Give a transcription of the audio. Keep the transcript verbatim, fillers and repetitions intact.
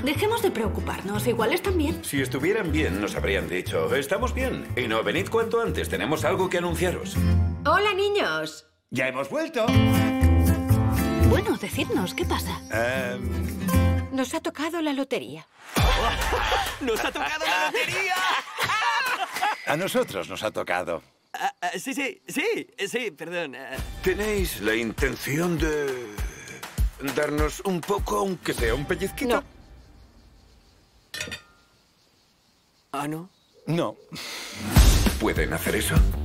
Dejemos de preocuparnos. Igual están bien. Si estuvieran bien, nos habrían dicho, estamos bien. Y no, venid cuanto antes, tenemos algo que anunciaros. Hola, niños. ¡Ya hemos vuelto! Bueno, decidnos, ¿qué pasa? Um... Nos ha tocado la lotería. ¡Nos ha tocado la lotería! A nosotros nos ha tocado. Uh, uh, sí, sí, sí, sí, perdón. Uh... ¿Tenéis la intención de darnos un poco, aunque sea un pellizquito? No. ¿Ah, no? No. ¿Pueden hacer eso?